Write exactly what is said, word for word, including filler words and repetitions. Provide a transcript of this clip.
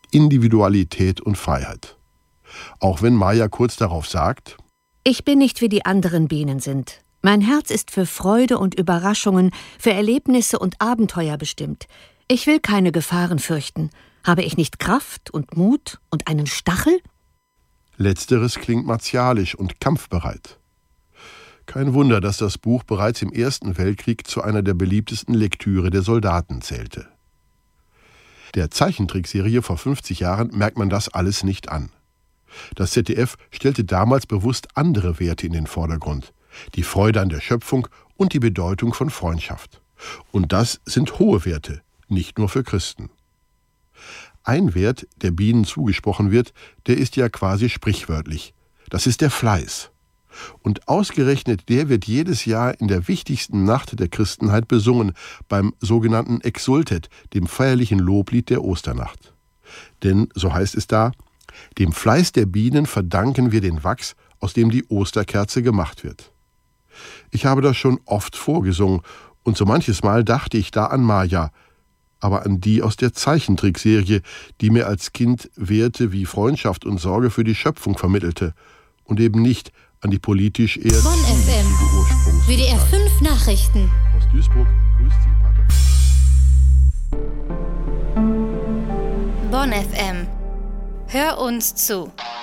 Individualität und Freiheit. Auch wenn Maya kurz darauf sagt: Ich bin nicht wie die anderen Bienen sind. Mein Herz ist für Freude und Überraschungen, für Erlebnisse und Abenteuer bestimmt. Ich will keine Gefahren fürchten. Habe ich nicht Kraft und Mut und einen Stachel? Letzteres klingt martialisch und kampfbereit. Kein Wunder, dass das Buch bereits im Ersten Weltkrieg zu einer der beliebtesten Lektüre der Soldaten zählte. Der Zeichentrickserie vor fünfzig Jahren merkt man das alles nicht an. Das Z D F stellte damals bewusst andere Werte in den Vordergrund: die Freude an der Schöpfung und die Bedeutung von Freundschaft. Und das sind hohe Werte, nicht nur für Christen. Ein Wert, der Bienen zugesprochen wird, der ist ja quasi sprichwörtlich. Das ist der Fleiß. Und ausgerechnet der wird jedes Jahr in der wichtigsten Nacht der Christenheit besungen, beim sogenannten Exsultet, dem feierlichen Loblied der Osternacht. Denn, so heißt es da, dem Fleiß der Bienen verdanken wir den Wachs, aus dem die Osterkerze gemacht wird. Ich habe das schon oft vorgesungen und so manches Mal dachte ich da an Maya, aber an die aus der Zeichentrickserie, die mir als Kind Werte wie Freundschaft und Sorge für die Schöpfung vermittelte und eben nicht an die politisch eher Bonn F M, W D R fünf Nachrichten. Aus Duisburg grüßt Sie, Pater. Bonn F M. Hör uns zu.